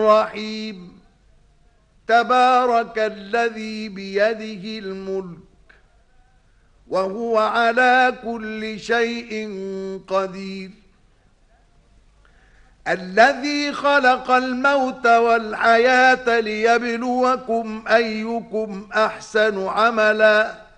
الرحيم تبارك الذي بيده الملك وهو على كل شيء قدير الذي خلق الموت والحياة ليبلوكم أيكم أحسن عملاً